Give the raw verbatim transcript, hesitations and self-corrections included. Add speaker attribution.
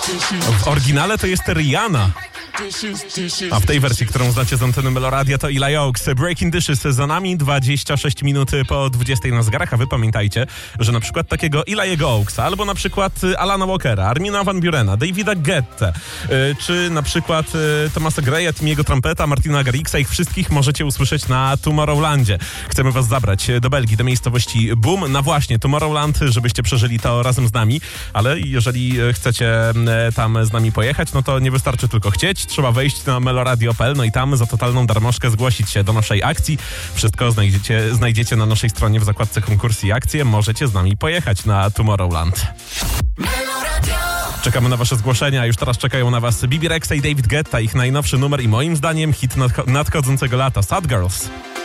Speaker 1: W oryginale to jest Rihanna. A w tej wersji, którą znacie z anteny Meloradia, to Eli Oaks. Breaking Dishes za nami, dwadzieścia sześć minut po dwudziestej na zegarach, a wy pamiętajcie, że na przykład takiego Eli'ego Oaksa, albo na przykład Alana Walkera, Armina Van Burena, Davida Guetta, czy na przykład Thomasa Greya, Timiego Trumpeta, Martina Garrixa, ich wszystkich możecie usłyszeć na Tomorrowlandzie. Chcemy was zabrać do Belgii, do miejscowości Boom, na właśnie Tomorrowland, żebyście przeżyli to razem z nami, ale jeżeli chcecie tam z nami pojechać, no to nie wystarczy tylko chcieć, trzeba wejść na meloradio kropka p l, no i tam za totalną darmożkę zgłosić się do naszej akcji. Wszystko znajdziecie, znajdziecie na naszej stronie w zakładce konkursy i akcje. Możecie z nami pojechać na Tomorrowland. Czekamy na wasze zgłoszenia. Już teraz czekają na was Bibi Rexa i David Guetta, ich najnowszy numer i moim zdaniem hit nadcho- nadchodzącego lata, Sad Girls.